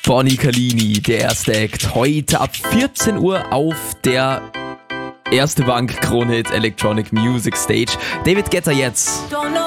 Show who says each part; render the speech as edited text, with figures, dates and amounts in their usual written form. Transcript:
Speaker 1: Bonnie Carlini, der erste Act, heute ab 14 Uhr auf der Erste Bank Krone Hit Electronic Music Stage. David Guetta jetzt.